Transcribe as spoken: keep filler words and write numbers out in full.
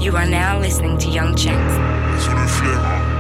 You are now listening to Young Checks. Sur le flair, hein.